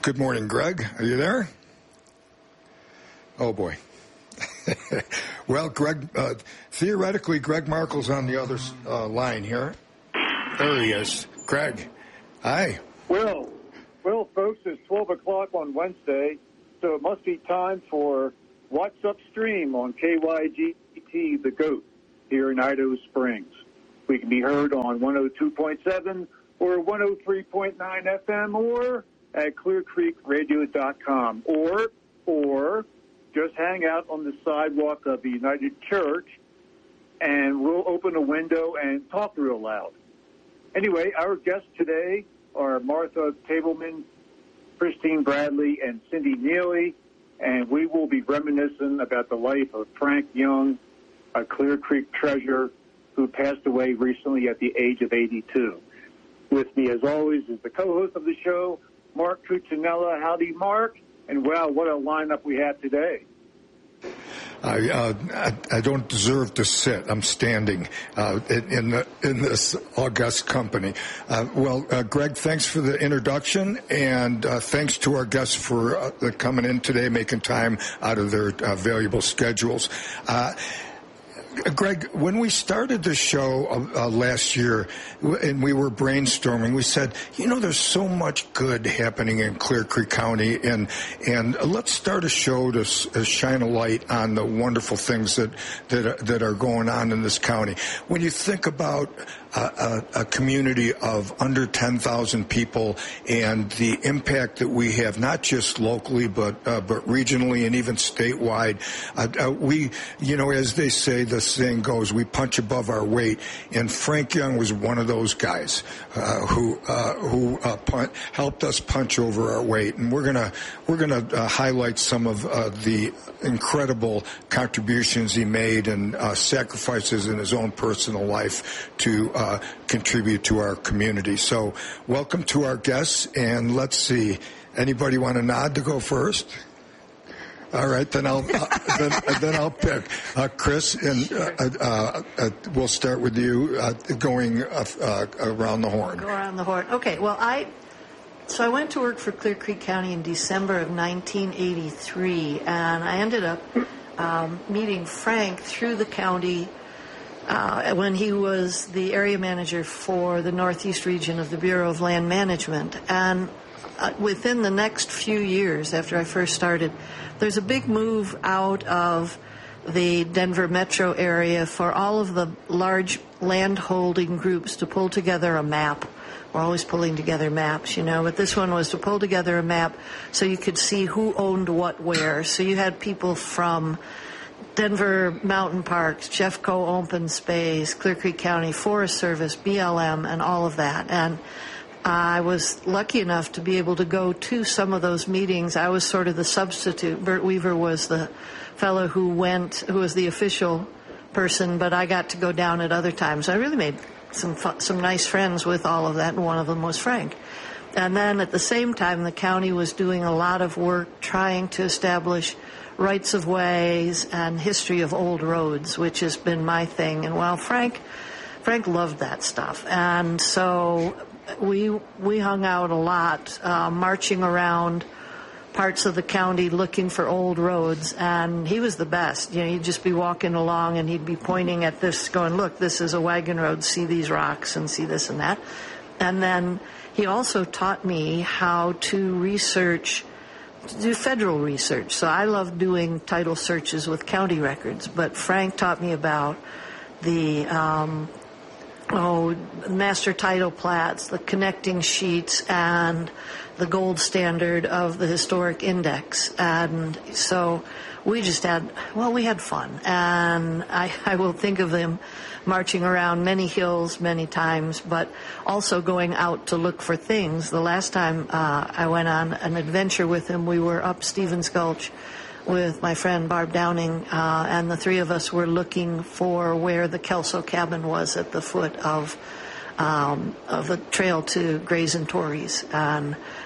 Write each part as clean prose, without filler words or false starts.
Good morning, Greg. Are you there? Oh, boy. Well, Greg, theoretically, Greg Markle's on the other line here. There he is. Greg, hi. Well, folks, it's 12 o'clock on Wednesday, so it must be time for What's Upstream on KYGT, The GOAT, here in Idaho Springs. We can be heard on 102.7 or 103.9 FM or at clearcreekradio.com or just hang out on the sidewalk of the United Church and we'll open a window and talk real loud. Anyway, our guests today are Martha Tableman, Christine Bradley, and Cindy Neely, and we will be reminiscing about the life of Frank Young, a Clear Creek treasure who passed away recently at the age of 82. With me, as always, is the co-host of the show, Mark Cuccinella. Howdy, Mark. And, wow, what a lineup we have today. I don't deserve to sit. I'm standing in this august company. Greg, thanks for the introduction, and thanks to our guests for coming in today, making time out of their valuable schedules. Greg, when we started the show last year and we were brainstorming, we said, there's so much good happening in Clear Creek County, and let's start a show to shine a light on the wonderful things that are going on in this county. When you think about a community of under 10,000 people and the impact that we have, not just locally, but regionally and even statewide, we, as they say, the saying goes, we punch above our weight. And Frank Young was one of those guys who helped us punch over our weight. And we're gonna highlight some of the incredible contributions he made and sacrifices in his own personal life to contribute to our community. So welcome to our guests, and let's see, anybody want to nod to go first? All right, then I'll pick Chris, and we'll start with you going around the horn. Go around the horn. Okay. Well, I went to work for Clear Creek County in December of 1983, and I ended up meeting Frank through the county when he was the area manager for the Northeast region of the Bureau of Land Management. And within the next few years after I first started, there's a big move out of the Denver metro area for all of the large land-holding groups to pull together a map. We're always pulling together maps, but this one was to pull together a map so you could see who owned what where. So you had people from Denver Mountain Parks, Jeffco Open Space, Clear Creek County Forest Service, BLM, and all of that. And I was lucky enough to be able to go to some of those meetings. I was sort of the substitute. Bert Weaver was the fellow who was the official person, but I got to go down at other times. I really made some nice friends with all of that, and one of them was Frank. And then at the same time, the county was doing a lot of work trying to establish rights of ways and history of old roads, which has been my thing. And while Frank loved that stuff, and so we hung out a lot, marching around parts of the county looking for old roads, and he was the best. You'd just be walking along and he'd be pointing at this, going, look, this is a wagon road, see these rocks and see this and that. And then he also taught me how to do federal research. So I love doing title searches with county records, but Frank taught me about the master title plats, the connecting sheets, and the gold standard of the historic index. And so we had fun. And I will think of him marching around many hills many times, but also going out to look for things. The last time I went on an adventure with him, we were up Stevens Gulch with my friend Barb Downing, and the three of us were looking for where the Kelso cabin was at the foot of the trail to Grays and Torreys. And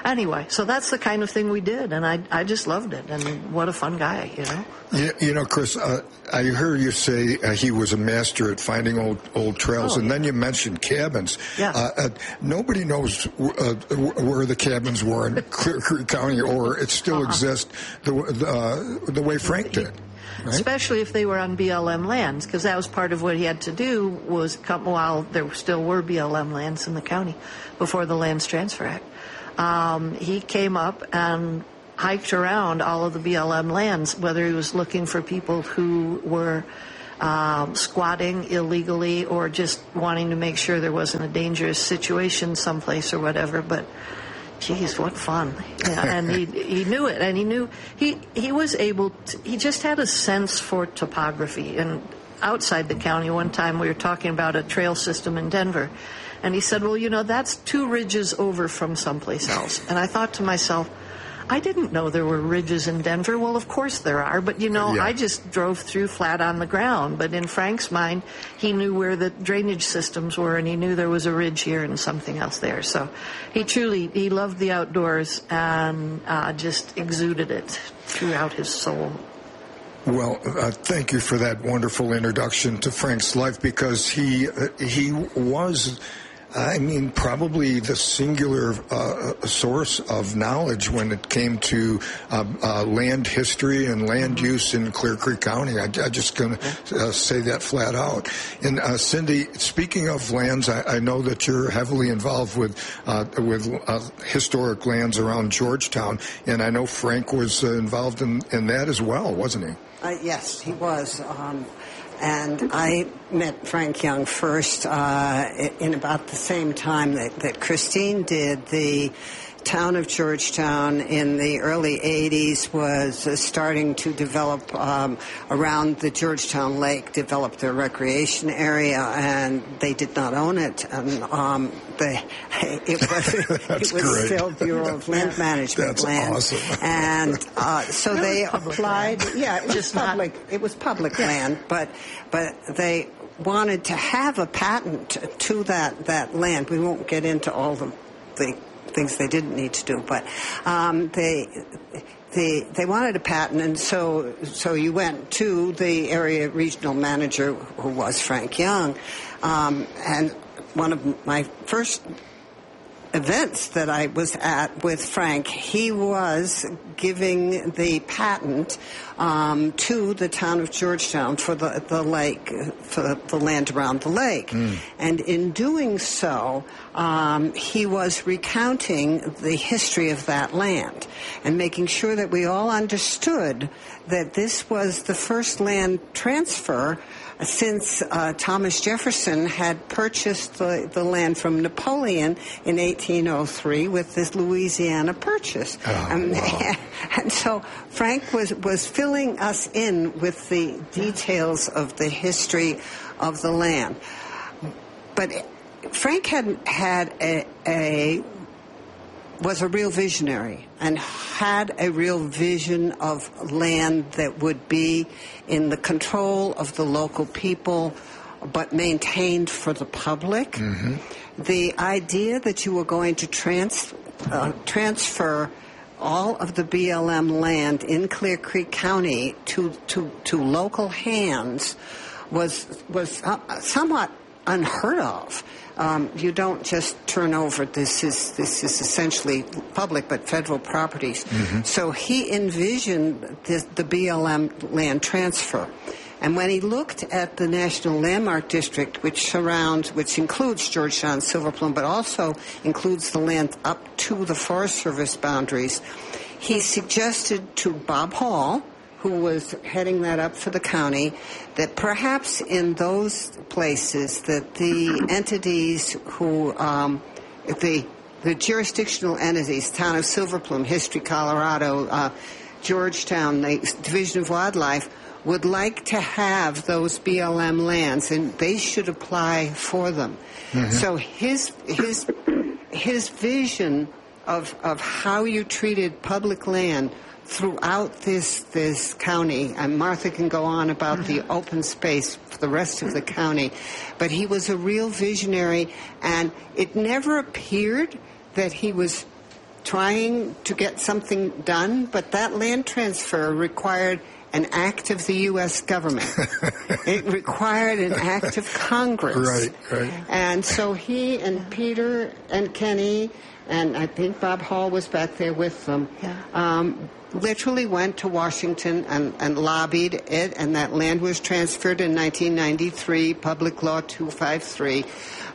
Anyway, so that's the kind of thing we did, and I just loved it, and what a fun guy, Chris, I heard you say he was a master at finding old trails, and then you mentioned cabins. Yeah. Nobody knows where the cabins were in Clear Creek County, or it still exists the way Frank did. Right? Especially if they were on BLM lands, because that was part of what he had to do was while there still were BLM lands in the county before the Lands Transfer Act. He came up and hiked around all of the BLM lands, whether he was looking for people who were squatting illegally or just wanting to make sure there wasn't a dangerous situation someplace or whatever. But geez, what fun. And he knew it, and he was able to, he just had a sense for topography. And outside the county, one time we were talking about a trail system in Denver, and he said, well, that's 2 ridges over from someplace else. And I thought to myself, I didn't know there were ridges in Denver. Well, of course there are, but I just drove through flat on the ground. But in Frank's mind, he knew where the drainage systems were, and he knew there was a ridge here and something else there. So he loved the outdoors and just exuded it throughout his soul. Well, thank you for that wonderful introduction to Frank's life, because he was, probably the singular source of knowledge when it came to land history and land use in Clear Creek County. I'm just going to say that flat out. And Cindy, speaking of lands, I know that you're heavily involved with historic lands around Georgetown, and I know Frank was involved in that as well, wasn't he? Yes, he was. And I met Frank Young first in about the same time that Christine did. The town of Georgetown in the early 80s was starting to develop around the Georgetown Lake, develop their recreation area, and they did not own it. And it was still Bureau of Land Management land. That's awesome. And so they applied. Land. Yeah, it was public. It was public land, but they wanted to have a patent to that land. We won't get into all the things they didn't need to do, but they wanted a patent, and so you went to the area regional manager, who was Frank Young, and one of my first events that I was at with Frank, he was giving the patent to the town of Georgetown for the lake, for the land around the lake. And in doing so, he was recounting the history of that land and making sure that we all understood that this was the first land transfer since Thomas Jefferson had purchased the land from Napoleon in 1803 with this Louisiana Purchase. Wow. And so Frank was filling us in with the details of the history of the land. But Frank was a real visionary and had a real vision of land that would be in the control of the local people, but maintained for the public. Mm-hmm. The idea that you were going to transfer all of the BLM land in Clear Creek County to local hands was somewhat unheard of. You don't just turn over. This is essentially public but federal properties. Mm-hmm. So he envisioned the BLM land transfer. And when he looked at the National Landmark District, which includes Georgetown, Silver Plume, but also includes the land up to the Forest Service boundaries, he suggested to Bob Hall, who was heading that up for the county, that perhaps in those places that the entities who, the jurisdictional entities, town of Silver Plume, History Colorado, Georgetown, the Division of Wildlife, would like to have those BLM lands, and they should apply for them. Mm-hmm. So his vision of how you treated public land throughout this county, and Martha can go on about the open space for the rest of the county, but he was a real visionary, and it never appeared that he was trying to get something done, but that land transfer required an act of the U.S. government. It required an act of Congress. Right. And so he and Peter and Kenny, and I think Bob Hall was back there with them, literally went to Washington and lobbied it, and that land was transferred in 1993, Public Law 253,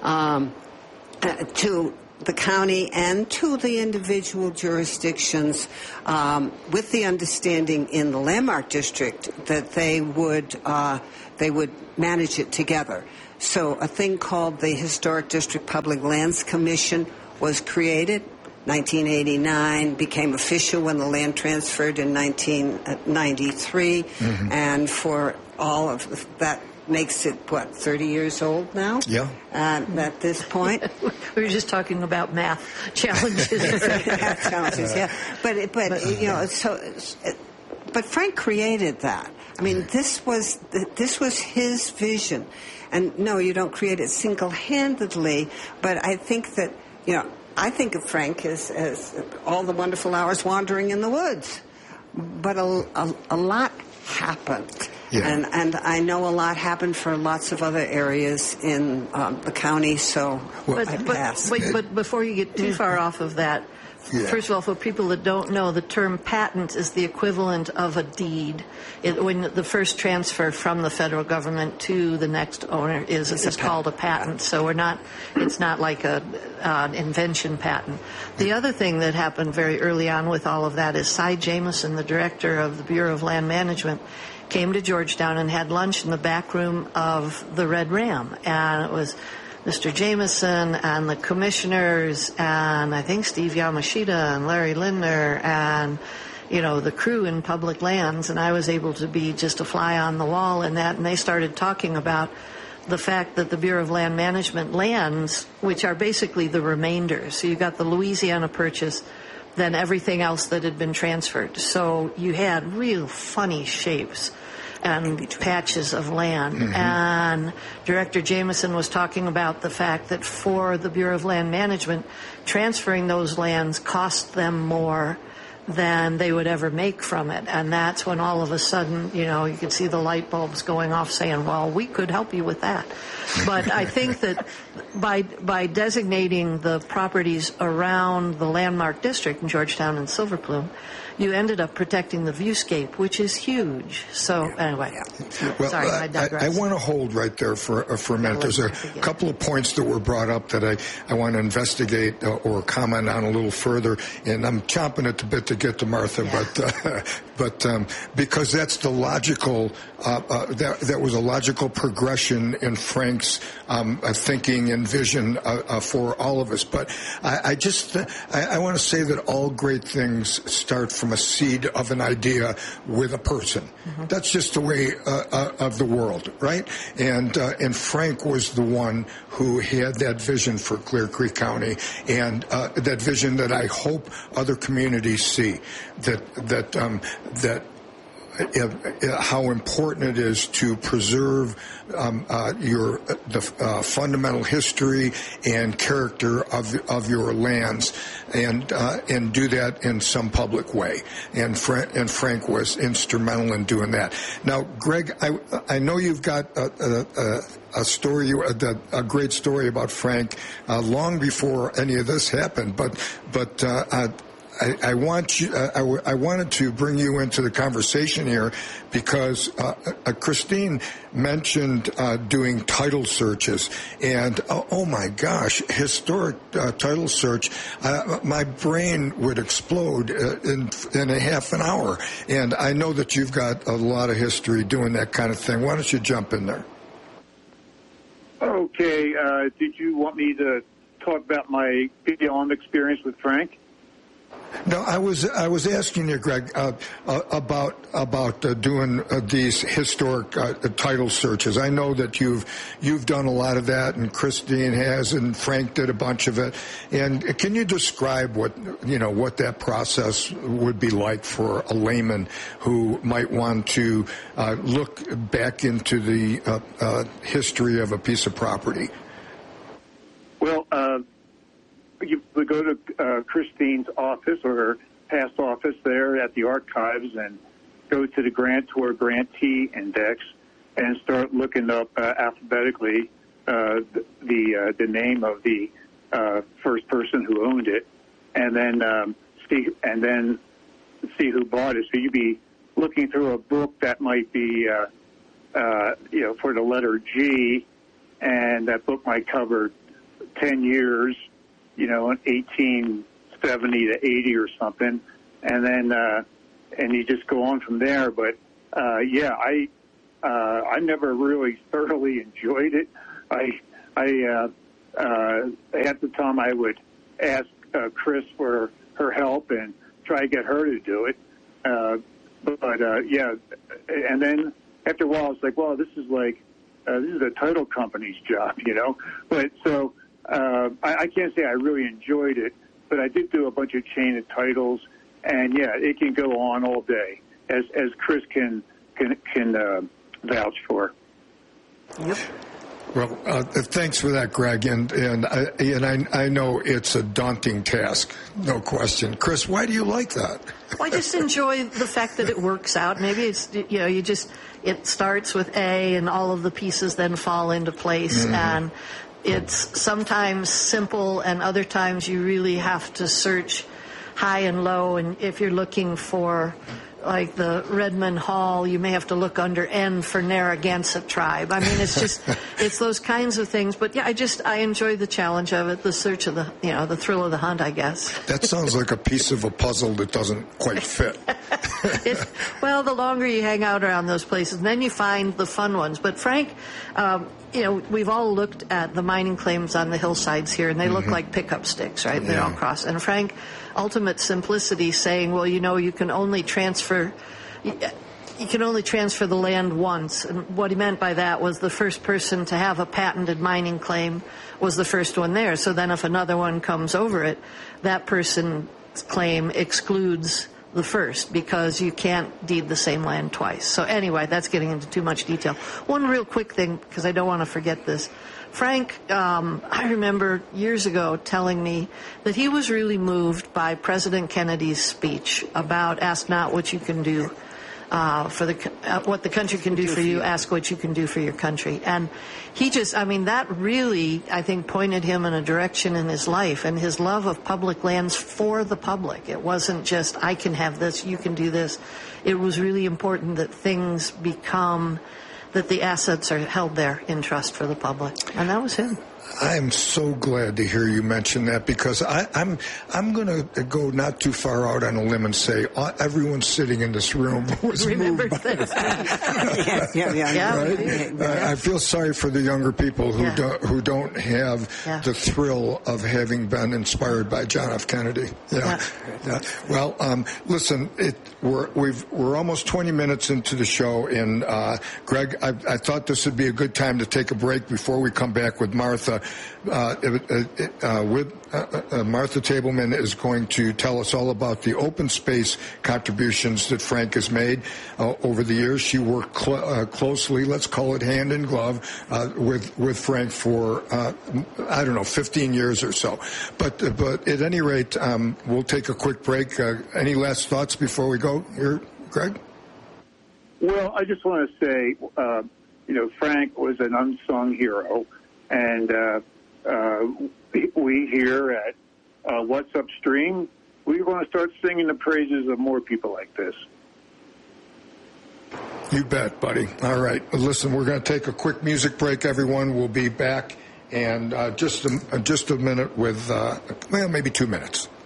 to the county and to the individual jurisdictions, with the understanding in the Landmark District that they would manage it together. So a thing called the Historic District Public Lands Commission was created. 1989 became official when the land transferred in 1993, and for all of that makes it, 30 years old now? Yeah. At this point. We were just talking about math challenges. Math challenges, yeah. But Frank created that. I mean, this was his vision. And no, you don't create it single-handedly, but I think that, I think of Frank as all the wonderful hours wandering in the woods. But a lot happened. Yeah. And I know a lot happened for lots of other areas in the county, so I pass. But before you get too far off of that, first of all, for people that don't know, the term patent is the equivalent of a deed. When the first transfer from the federal government to the next owner is called a patent. So it's not like an invention patent. The other thing that happened very early on with all of that is Cy Jamison, the director of the Bureau of Land Management, came to Georgetown and had lunch in the back room of the Red Ram. And it was Mr. Jamison and the commissioners and I think Steve Yamashita and Larry Lindner and, the crew in public lands. And I was able to be just a fly on the wall in that. And they started talking about the fact that the Bureau of Land Management lands, which are basically the remainders. So you've got the Louisiana Purchase, then everything else that had been transferred. So you had real funny shapes and patches of land. And Director Jamison was talking about the fact that for the Bureau of Land Management, transferring those lands cost them more than they would ever make from it. And that's when all of a sudden, you could see the light bulbs going off saying, well, we could help you with that. But I think that by designating the properties around the Landmark District in Georgetown and Silver Plume, you ended up protecting the viewscape, which is huge. So anyway, well, sorry, I digress. I want to hold right there for a minute. There's a couple of points that were brought up that I want to investigate or comment on a little further, and I'm chomping at the bit to get to Martha, but because that's the logical that was a logical progression in Frank's thinking and vision for all of us. But I want to say that all great things start from a seed of an idea with a person. That's just the way of the world, right? And Frank was the one who had that vision for Clear Creek County, and that vision that I hope other communities see. That how important it is to preserve the fundamental history and character of your lands, and do that in some public way. And Frank was instrumental in doing that. Now, Greg, I know you've got a story, a great story about Frank long before any of this happened, but I wanted to bring you into the conversation here because Christine mentioned doing title searches, and oh my gosh, historic title search! My brain would explode in a half an hour, and I know that you've got a lot of history doing that kind of thing. Why don't you jump in there? Okay. Did you want me to talk about my BLM experience with Frank? No, I was asking you, Greg, about doing these historic title searches. I know that you've done a lot of that, and Christine has, and Frank did a bunch of it. And can you describe what that process would be like for a layman who might want to look back into the history of a piece of property? Well, you would go to Christine's office or her past office there at the archives and go to the grantor grantee index and start looking up alphabetically the name of the first person who owned it, and then see who bought it. So you'd be looking through a book that might be for the letter G, and that book might cover 10 years, in 1870 to 80 or something, and then and you just go on from there. But I never really thoroughly enjoyed it. At the time I would ask Chris for her help and try to get her to do it. And then after a while it's like, well, this is the title company's job, But so I can't say I really enjoyed it, but I did do a bunch of chain of titles, and it can go on all day, as Chris can vouch for. Yep. Well, thanks for that, Greg, and I know it's a daunting task, no question. Chris, why do you like that? Well, I just enjoy the fact that it works out. Maybe it's it starts with A, and all of the pieces then fall into place, and it's sometimes simple, and other times you really have to search high and low, and if you're looking for like the Redmond Hall, you may have to look under N for Narragansett tribe. I mean, it's those kinds of things. But I enjoy the challenge of it, the search of the thrill of the hunt, I guess. That sounds like a piece of a puzzle that doesn't quite fit. Well, the longer you hang out around those places, then you find the fun ones. But Frank, we've all looked at the mining claims on the hillsides here, and they look like pickup sticks, right? They're all crossed. And Frank, ultimate simplicity, saying, well, you can only transfer the land once. And what he meant by that was the first person to have a patented mining claim was the first one there. So then if another one comes over it, that person's claim excludes the first, because you can't deed the same land twice. So anyway, that's getting into too much detail. One real quick thing, because I don't want to forget this. Frank, I remember years ago telling me that he was really moved by President Kennedy's speech about ask not what you can do what the country can do for you, ask what you can do for your country. And he that really, I think, pointed him in a direction in his life, and his love of public lands for the public. It wasn't just, I can have this, you can do this. It was really important that things that the assets are held there in trust for the public. And that was him. I'm so glad to hear you mention that, because I'm going to go not too far out on a limb and say everyone sitting in this room was moved by that. Right? I feel sorry for the younger people who don't have the thrill of having been inspired by John F. Kennedy. Well, listen, we're almost 20 minutes into the show, and Greg, I thought this would be a good time to take a break before we come back with Martha. Martha Tableman is going to tell us all about the open space contributions that Frank has made over the years. She worked closely, let's call it hand in glove, with Frank for 15 years or so. But at any rate, we'll take a quick break. Any last thoughts before we go here, Greg? Well, I just want to say, Frank was an unsung hero. And we here at What's Upstream, we want to start singing the praises of more people like this. You bet, buddy. All right. Listen, we're going to take a quick music break, everyone. We'll be back in just a minute with, maybe 2 minutes.